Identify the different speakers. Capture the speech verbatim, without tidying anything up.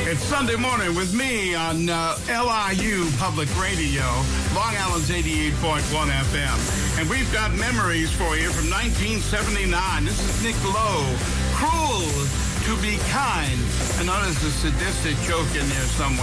Speaker 1: It's Sunday morning with me on uh, L I U Public Radio, Long Island's eighty-eight point one F M. And we've got memories for you from nineteen seventy-nine. This is Nick Lowe. Cruel to be kind. I know there's a sadistic joke in there somewhere.